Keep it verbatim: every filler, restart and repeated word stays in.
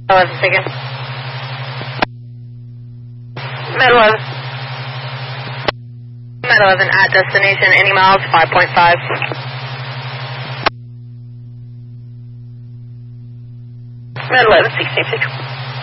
eleven second. Med eleven. Med eleven at destination, any miles, five point five. Med eleven, sixteen fifty.